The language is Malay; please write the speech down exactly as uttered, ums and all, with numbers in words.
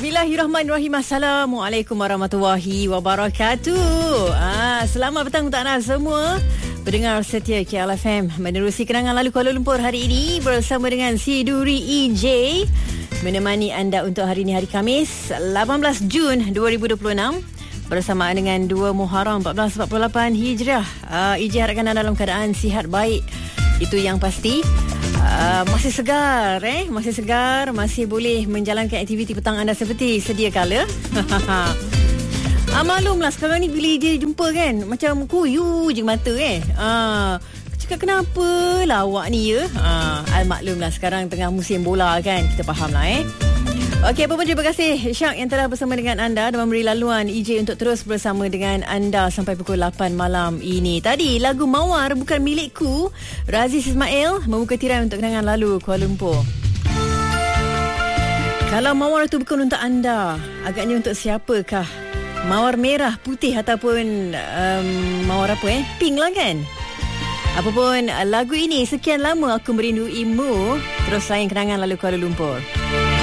Bismillahirrahmanirrahim. Assalamualaikum warahmatullahi wabarakatuh. Ah, selamat petang untuk anda semua pendengar setia K L F M. Menerusi kenangan lalu Kuala Lumpur hari ini bersama dengan si Duri E J, menemani anda untuk hari ini, hari Khamis lapan belas Jun dua ribu dua puluh enam, bersamaan dengan dua Muharram empat belas empat puluh lapan Hijrah. Ah, E J harapkan anda dalam keadaan sihat baik. Itu yang pasti. Uh, masih segar eh masih segar masih boleh menjalankan aktiviti petang anda seperti sedia kala. Ah, maklumlah sekarang ni bila dia jumpa kan macam kuyu je mata eh. Ah, cakap kenapa lawak ni ya. Ah, maklumlah sekarang tengah musim bola kan, kita faham lah eh. Okey, apa pun terima kasih Syak yang telah bersama dengan anda dan memberi laluan E J untuk terus bersama dengan anda sampai pukul lapan malam ini. Tadi lagu Mawar Bukan Milikku, Raziz Ismail membuka tirai untuk kenangan lalu Kuala Lumpur. Kalau mawar itu bukan untuk anda, agaknya untuk siapakah? Mawar merah, putih ataupun um, mawar apa eh? Pink lah kan? Apapun lagu ini, Sekian Lama Aku Merinduimu, terus layan kenangan lalu Kuala Lumpur.